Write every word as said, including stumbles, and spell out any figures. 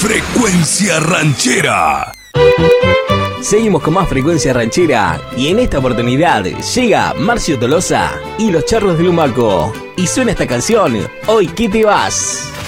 Frecuencia Ranchera. Seguimos con más Frecuencia Ranchera y en esta oportunidad llega Marcio Tolosa y los Charros de Lumaco y suena esta canción, Hoy que te vas.